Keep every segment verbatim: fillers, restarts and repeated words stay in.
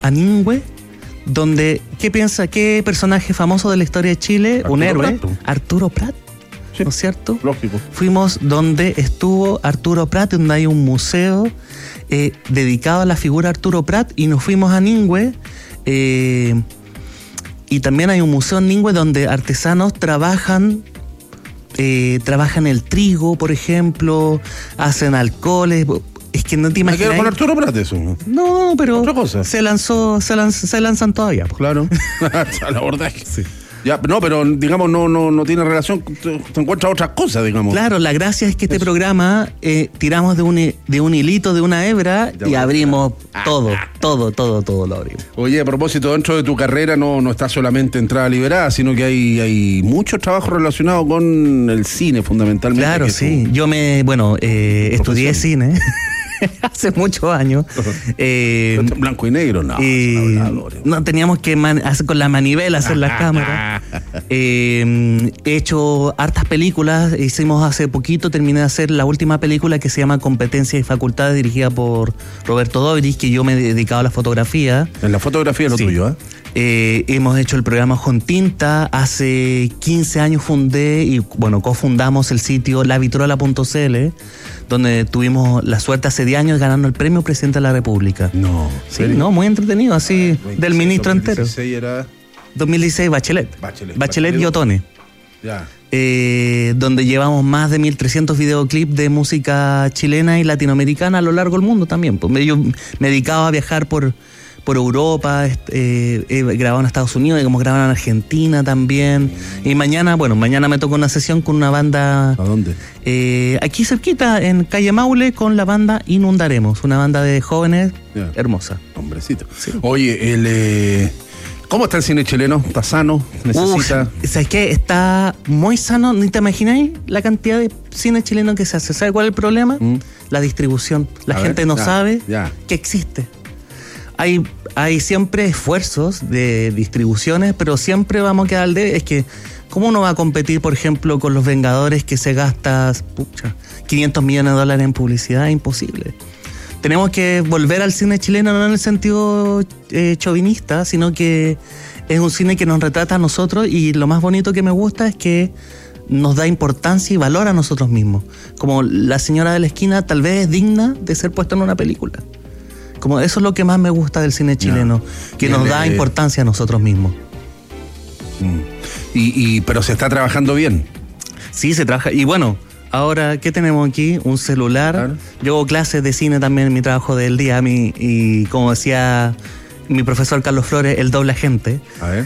Ningüe, donde, ¿qué piensa? ¿Qué personaje famoso de la historia de Chile? Arturo Un héroe, Prat. Arturo Prat, Sí, ¿no es cierto? lógico. Fuimos donde estuvo Arturo Prat, donde hay un museo eh, dedicado a la figura de Arturo Prat, y nos fuimos a Ningüe, eh, y también hay un museo en Ningüe donde artesanos trabajan, eh, trabajan el trigo, por ejemplo, hacen alcoholes. Es que no te Me quedo imaginas. con Arturo Prat eso. No, pero Otra cosa. se lanzó, se, lanz- se lanzan todavía. po. Claro. Al abordaje. Sí. Ya, no, pero digamos, no, no, no tiene relación, te, te encuentras otras cosas, digamos. Claro, la gracia es que este Eso. programa eh, tiramos de un, hi- de un hilito, de una hebra, Ya, y bueno. abrimos Ah, todo, ah. todo, todo, todo lo abrimos. Oye, a propósito, dentro de tu carrera no, no está solamente entrada liberada, sino que hay, hay muchos trabajos relacionados con el cine, fundamentalmente. Claro, que sí. tú- Yo me, bueno, eh, estudié Profesión. cine hace muchos años. Eh, Pero en blanco y negro, no. y son habladores. no teníamos que man- hacer con la manivela hacer las cámaras. Eh, he hecho hartas películas. Hicimos hace poquito, terminé de hacer la última película que se llama Competencia y Facultades, dirigida por Roberto Dobris, que yo me he dedicado a la fotografía. En la fotografía es lo Sí. tuyo, ¿eh? Eh, hemos hecho el programa Con Tinta. Hace quince años fundé y, bueno, cofundamos el sitio la vitrola punto c l, donde tuvimos la suerte hace diez años ganando el premio Presidente de la República. No. Sí, no, muy entretenido, así, del ministro entero. dos mil dieciséis era... dos mil dieciséis, Bachelet. Bachelet. Bachelet, Bachelet. y Otone. Ya. Eh, donde llevamos más de mil trescientos videoclips de música chilena y latinoamericana a lo largo del mundo también. Pues yo me dedicaba a viajar por, por Europa, eh, he grabado en Estados Unidos, hemos grabado en Argentina también. Y mañana, bueno, mañana me toca una sesión con una banda ¿A dónde? eh, aquí cerquita, en Calle Maule, con la banda Inundaremos, una banda de jóvenes Ya. hermosa. Hombrecito. Sí. Oye, el... eh, ¿cómo está el cine chileno? ¿Está sano? ¿Necesita...? Uf, ¿sabes qué? Está muy sano. Ni te imagináis la cantidad de cine chileno que se hace. ¿Sabes cuál es el problema? Mm. La distribución. La A gente ver, no ya, sabe ya. que existe. Hay, hay siempre esfuerzos de distribuciones, pero siempre vamos a quedar al debe. Es que, ¿cómo uno va a competir, por ejemplo, con Los Vengadores, que se gasta pucha, quinientos millones de dólares en publicidad? Es imposible. Tenemos que volver al cine chileno, no en el sentido eh, chauvinista, sino que es un cine que nos retrata a nosotros, y lo más bonito que me gusta es que nos da importancia y valor a nosotros mismos. Como La señora de la esquina tal vez es digna de ser puesta en una película. Como eso es lo que más me gusta del cine chileno, que Y nos el, da eh, importancia a nosotros mismos. Mm. Y, y, pero se está trabajando bien. Sí, se trabaja. Y bueno, ahora, ¿qué tenemos aquí? Un celular. Claro. Yo hago clases de cine también en mi trabajo del día. Mi, y como decía mi profesor Carlos Flores, el doble agente. A ver.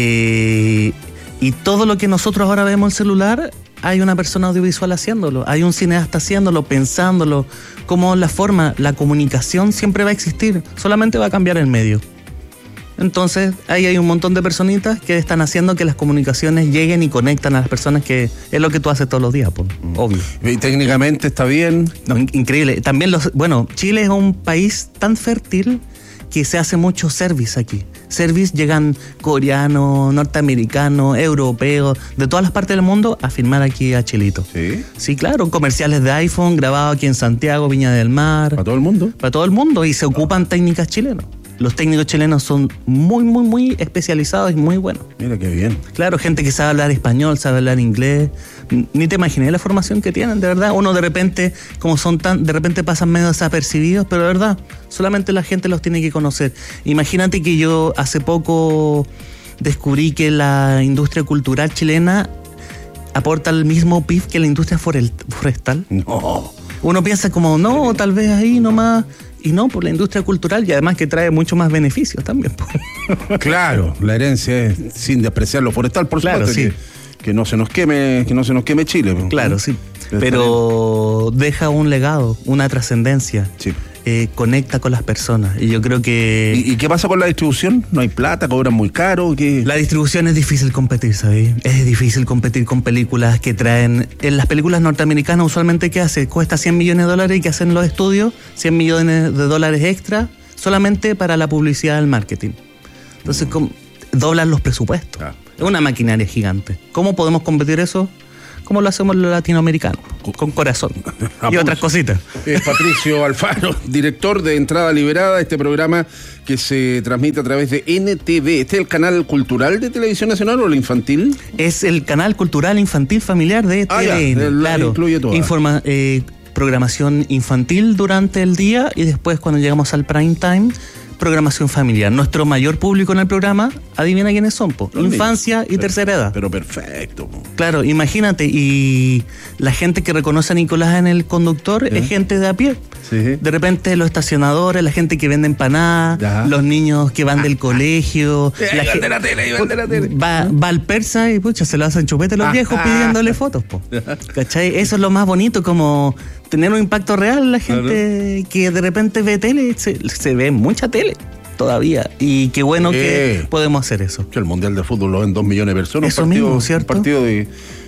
Eh, y todo lo que nosotros ahora vemos en el celular, hay una persona audiovisual haciéndolo. Hay un cineasta haciéndolo, pensándolo. Como la forma, la comunicación siempre va a existir. Solamente va a cambiar el medio. Entonces, ahí hay un montón de personitas que están haciendo que las comunicaciones lleguen y conectan a las personas, que es lo que tú haces todos los días, pues, obvio. Y técnicamente está bien. No, in- increíble. También los, bueno, Chile es un país tan fértil que se hace mucho service aquí. Service, llegan coreanos, norteamericanos, europeos, de todas las partes del mundo a filmar aquí a Chilito. Sí. Sí, claro, comerciales de iPhone grabados aquí en Santiago, Viña del Mar. Para todo el mundo. Para todo el mundo, y se ocupan técnicas chilenas. Los técnicos chilenos son muy, muy, muy especializados y muy buenos. Mira qué bien. Claro, gente que sabe hablar español, sabe hablar inglés. Ni te imaginé la formación que tienen, de verdad. Uno de repente, como son tan, de repente pasan medio desapercibidos, pero de verdad, solamente la gente los tiene que conocer. Imagínate que yo hace poco descubrí que la industria cultural chilena aporta el mismo P I B que la industria forel- forestal. No. Uno piensa como, no, tal vez ahí nomás. Y no, por la industria cultural, y además que trae mucho más beneficios también. Claro, la herencia es sin despreciar lo forestal, por Claro, supuesto, sí. que, que no se nos queme, que no se nos queme Chile. Claro, sí. Pero Pero deja un legado, una trascendencia. Sí. Eh, conecta con las personas. Y yo creo que ¿Y, ¿Y qué pasa con la distribución? ¿No hay plata? ¿Cobran muy caro? ¿Qué? la distribución es difícil competir, ¿sabes? Es difícil competir con películas que traen... En las películas norteamericanas usualmente, ¿qué hace? Cuesta cien millones de dólares, y que hacen los estudios cien millones de dólares extra solamente para la publicidad del marketing. Entonces, com- doblan los presupuestos. Ah. Es una maquinaria gigante. ¿Cómo podemos competir eso? como lo hacemos los latinoamericanos, con corazón y otras cositas. Es Patricio Alfaro, director de Entrada Liberada, este programa que se transmite a través de N T V. ¿Este es el canal cultural de Televisión Nacional o el infantil? Es el canal cultural infantil familiar de Ah, T V N, ya, el- claro. incluye todo. Informa, eh, programación infantil durante el día y después cuando llegamos al prime time, programación familiar. Nuestro mayor público en el programa, adivina quiénes son, po. Los Infancia niños. y tercera edad. Pero perfecto. po. Claro, imagínate, y la gente que reconoce a Nicolás en el conductor ¿Eh? es gente de a pie. Sí. De repente los estacionadores, la gente que vende empanadas, Ya. los niños que van del colegio. Eh, la ahí van ge- de la tele, ahí van de la tele. Va, va al persa y pucha, se lo hacen chupete los Ah, viejos ah. pidiéndole fotos, po. ¿Cachai? Eso es lo más bonito, como tener un impacto real. La gente que de repente ve tele, se, se ve mucha tele todavía. Y qué bueno Sí. que podemos hacer eso. Que el Mundial de Fútbol lo ven dos millones de personas. Eso un partido, mismo, ¿cierto? Un partido de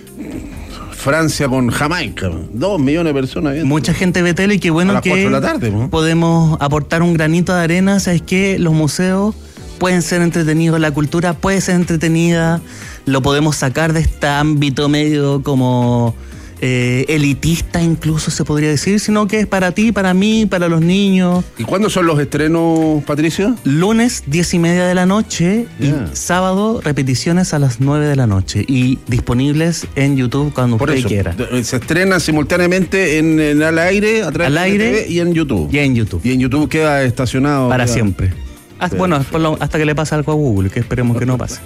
Francia con Jamaica. Dos millones de personas viendo. Mucha gente ve tele y qué A bueno las que cuatro de la tarde, ¿no? podemos aportar un granito de arena. ¿Sabes qué? Los museos pueden ser entretenidos, la cultura puede ser entretenida, lo podemos sacar de este ámbito medio como eh, elitista incluso se podría decir, sino que es para ti, para mí, para los niños. ¿Y cuándo son los estrenos, Patricio? Lunes, diez y media de la noche Ya. y sábado, repeticiones a las nueve de la noche y disponibles en YouTube cuando Por usted eso, quiera. de- se estrenan simultáneamente en, en al aire, a través Al de aire N T V y en YouTube. Y en YouTube. Y en YouTube queda estacionado. Para queda- siempre. Hasta, bueno, por lo- hasta que le pase algo a Google, que esperemos que no pase.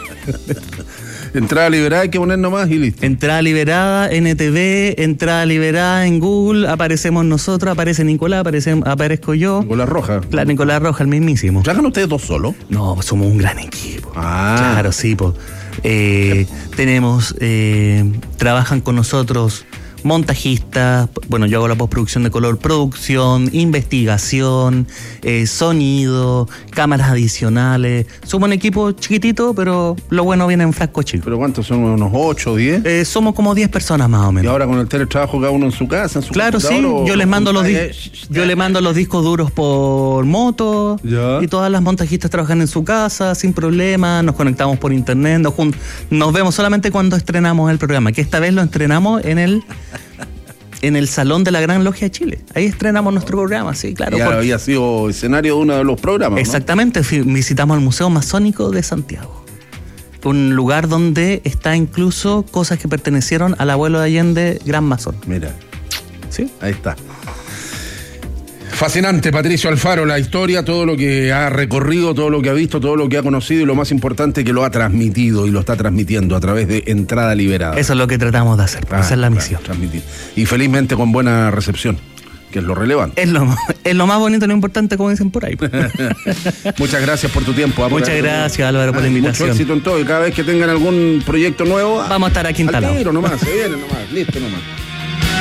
Entrada liberada, hay que poner nomás y listo. Entrada liberada, N T V, entrada liberada en Google, aparecemos nosotros, aparece Nicolás, aparece, aparezco yo. Con la roja. Claro, Nicolás Roja, el mismísimo. ¿Trabajan ustedes dos solos? No, somos un gran equipo. Ah. Claro, sí, pues. Eh, tenemos, eh, trabajan con nosotros montajistas, bueno, yo hago la postproducción de color, producción, investigación, eh, sonido, cámaras adicionales. Somos un equipo chiquitito, pero lo bueno viene en frasco chico. ¿Pero cuántos son? ¿Unos ocho o diez? Eh, somos como diez personas más o Y menos. ahora con el teletrabajo cada uno en su casa, en su Claro, sí, computador, o- yo les mando los Ay, dis- ay, sh- sh- yo les mando los discos duros por moto Ya. y todas las montajistas trabajan en su casa sin problema, nos conectamos por internet, nos, jun- nos vemos solamente cuando estrenamos el programa, que esta vez lo estrenamos en el en el Salón de la Gran Logia de Chile. Ahí estrenamos nuestro programa, sí, claro. Ya por- había sido escenario de uno de los programas, ¿no? Exactamente, fi- visitamos el Museo Masónico de Santiago. Un lugar donde está incluso cosas que pertenecieron al abuelo de Allende, gran masón. Mira, ¿Sí? ahí está. Fascinante, Patricio Alfaro, la historia, todo lo que ha recorrido, todo lo que ha visto, todo lo que ha conocido y lo más importante que lo ha transmitido y lo está transmitiendo a través de Entrada Liberada. Eso es lo que tratamos de hacer, Ah, esa es la claro, misión. transmitir. Y felizmente con buena recepción, que es lo relevante. Es lo, es lo más bonito y lo importante, como dicen por ahí. Muchas gracias por tu tiempo. ah, por Muchas haber- gracias, Álvaro, por la Ah, y invitación. Mucho éxito en todo y cada vez que tengan algún proyecto nuevo, Vamos a estar aquí al instalados. tiro nomás, se viene nomás, listo nomás.